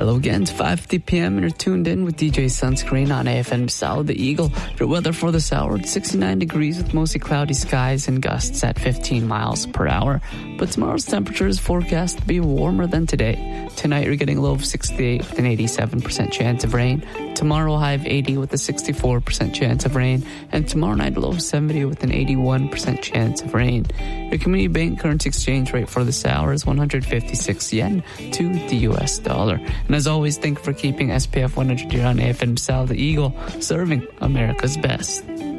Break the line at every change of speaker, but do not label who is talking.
Hello again, it's 5:50 p.m. and you're tuned in with DJ Sunscreen on AFM Sal the Eagle. Your weather for this hour, it's 69 degrees with mostly cloudy skies and gusts at 15 miles per hour. But tomorrow's temperature is forecast to be warmer than today. Tonight you're getting a low of 68 with an 87% chance of rain. Tomorrow high of 80 with a 64% chance of rain. And tomorrow night a low of 70 with an 81% chance of rain. Your community bank currency exchange rate for this hour is 156 yen to the US dollar. And as always, thank you for keeping SPF 100 here on AFM Sal the Eagle, serving America's best.